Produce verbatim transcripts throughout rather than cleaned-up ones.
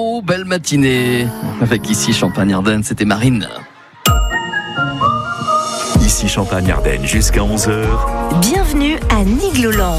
Oh, belle matinée avec ici Champagne-Ardenne, c'était Marine. Ici Champagne-Ardenne jusqu'à onze heures. Bienvenue à Nigloland.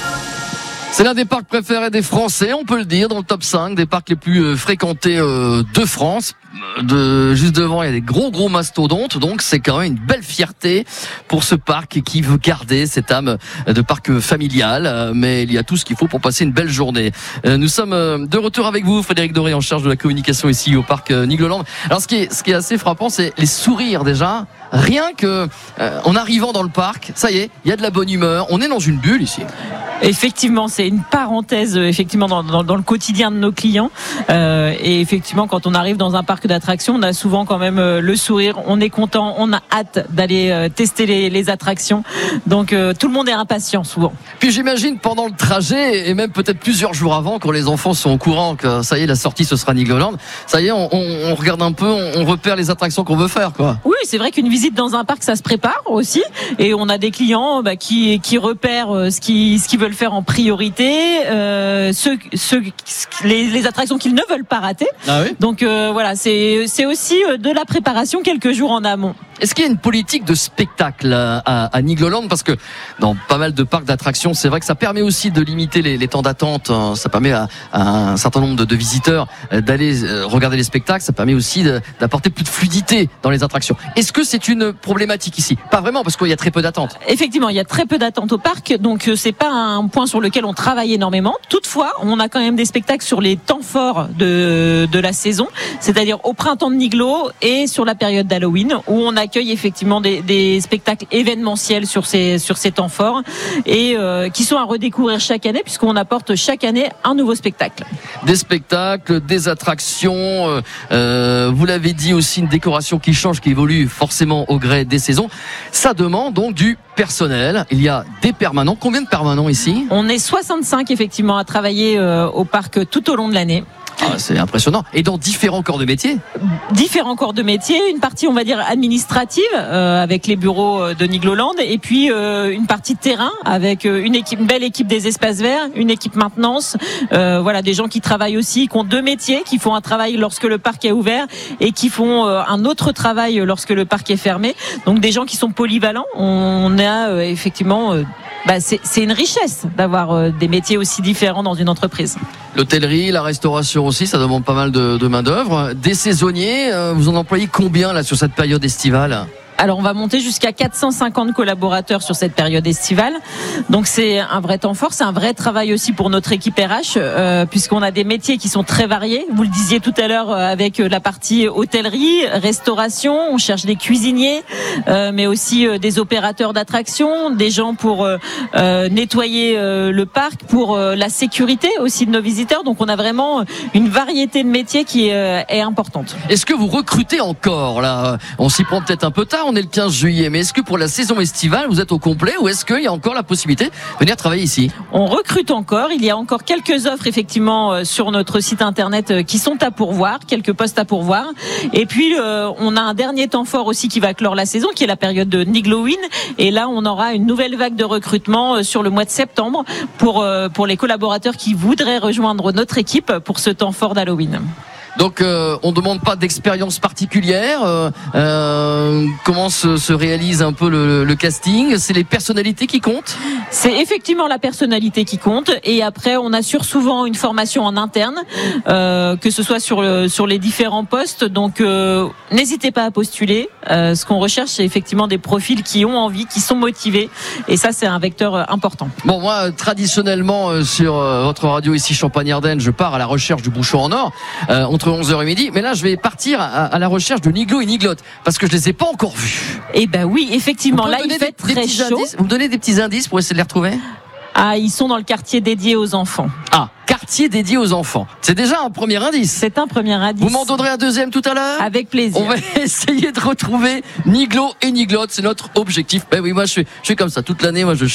C'est l'un des parcs préférés des Français, on peut le dire, dans le top cinq des parcs les plus fréquentés de France. De, juste devant, il y a des gros gros mastodontes, donc c'est quand même une belle fierté pour ce parc qui veut garder cette âme de parc familial, mais il y a tout ce qu'il faut pour passer une belle journée. Nous sommes de retour avec vous, Frédéric Doré, en charge de la communication ici au parc Nigloland. Alors ce qui est, ce qui est assez frappant, c'est les sourires déjà. Rien que euh, en arrivant dans le parc, ça y est, il y a de la bonne humeur. On est dans une bulle ici. Effectivement, c'est une parenthèse effectivement dans, dans, dans le quotidien de nos clients. Euh, et effectivement, quand on arrive dans un parc d'attractions, on a souvent quand même euh, le sourire. On est content, on a hâte d'aller euh, tester les, les attractions. Donc euh, tout le monde est impatient souvent. Puis j'imagine pendant le trajet et même peut-être plusieurs jours avant, quand les enfants sont au courant que ça y est, la sortie ce sera Nigloland. Ça y est, on, on, on regarde un peu, on, on repère les attractions qu'on veut faire, quoi. Oui, c'est vrai qu'une visite dans un parc, ça se prépare aussi. Et on a des clients bah, qui qui repèrent euh, ce qui ce qu'ils veulent faire en priorité, euh, ceux, ceux, les, les attractions qu'ils ne veulent pas rater. Ah oui. Donc euh, voilà, c'est, c'est aussi de la préparation quelques jours en amont. Est-ce qu'il y a une politique de spectacle à, à Nigloland? Parce que dans pas mal de parcs d'attractions, c'est vrai que ça permet aussi de limiter les, les temps d'attente. Ça permet à, à un certain nombre de, de visiteurs d'aller regarder les spectacles. Ça permet aussi de, d'apporter plus de fluidité dans les attractions. Est-ce que c'est une problématique ici? Pas vraiment, parce qu'il y a très peu d'attente. Effectivement, il y a très peu d'attente au parc, donc c'est pas un point sur lequel on travaille énormément. Toutefois, on a quand même des spectacles sur les temps forts de, de la saison, c'est-à-dire au printemps de Niglo et sur la période d'Halloween, où on accueille effectivement des, des spectacles événementiels sur ces, sur ces temps forts et euh, qui sont à redécouvrir chaque année, puisqu'on apporte chaque année un nouveau spectacle. Des spectacles, des attractions, euh, vous l'avez dit aussi, une décoration qui change, qui évolue forcément au gré des saisons. Ça demande donc du personnel. Il y a des permanents. Combien de permanents ici? On est soixante-cinq effectivement à travailler euh, au parc tout au long de l'année. Ah, c'est impressionnant. Et dans différents corps de métier? Différents corps de métier, une partie on va dire administrative euh, avec les bureaux de Nigloland et puis euh, une partie de terrain avec une équipe, une belle équipe des espaces verts, une équipe maintenance, euh, voilà, des gens qui travaillent aussi, qui ont deux métiers, qui font un travail lorsque le parc est ouvert et qui font euh, un autre travail lorsque le parc est fermé. Donc des gens qui sont polyvalents. On a euh, effectivement euh, bah, c'est, c'est une richesse d'avoir euh, des métiers aussi différents dans une entreprise. L'hôtellerie, la restauration aussi, ça demande pas mal de, de main d'œuvre. Des saisonniers, euh, vous en employez combien là sur cette période estivale? Alors on va monter jusqu'à quatre cent cinquante collaborateurs sur cette période estivale. Donc c'est un vrai temps fort, c'est un vrai travail aussi pour notre équipe R H euh, puisqu'on a des métiers qui sont très variés. Vous le disiez tout à l'heure euh, avec la partie hôtellerie, restauration, on cherche des cuisiniers, euh, mais aussi euh, des opérateurs d'attractions, des gens pour euh, euh, nettoyer euh, le parc, pour euh, la sécurité aussi de nos visiteurs. Donc on a vraiment une variété de métiers qui euh, est importante. Est-ce que vous recrutez encore là? On s'y prend peut-être un peu tard. On est le quinze juillet, mais est-ce que pour la saison estivale, vous êtes au complet ou est-ce qu'il y a encore la possibilité de venir travailler ici? On recrute encore. Il y a encore quelques offres effectivement sur notre site internet qui sont à pourvoir, quelques postes à pourvoir. Et puis euh, on a un dernier temps fort aussi qui va clore la saison, qui est la période de Nigloween. Et là, on aura une nouvelle vague de recrutement sur le mois de septembre pour euh, pour les collaborateurs qui voudraient rejoindre notre équipe pour ce temps fort d'Halloween. Donc euh, on ne demande pas d'expérience particulière. Euh, euh, comment se, se réalise un peu le, le casting? C'est les personnalités qui comptent? C'est effectivement la personnalité qui compte. Et après, on assure souvent une formation en interne, euh, que ce soit sur, le, sur les différents postes. Donc euh, n'hésitez pas à postuler. Euh, ce qu'on recherche, c'est effectivement des profils qui ont envie, qui sont motivés. Et ça, c'est un vecteur important. Bon, moi, traditionnellement, euh, sur euh, votre radio ici, Champagne-Ardenne, je pars à la recherche du bouchon en or. Euh, entre onze heures et midi, mais là je vais partir à, à la recherche de Niglo et Niglotte parce que je les ai pas encore vus. Eh ben oui, effectivement, là il fait des, très des chaud. Indices, vous me donnez des petits indices pour essayer de les retrouver? Ah, ils sont dans le quartier dédié aux enfants. Ah, quartier dédié aux enfants. C'est déjà un premier indice. C'est un premier indice. Vous m'en donnerez un deuxième tout à l'heure? Avec plaisir. On va essayer de retrouver Niglo et Niglotte, c'est notre objectif. Ben oui, moi je suis, je suis comme ça toute l'année, moi je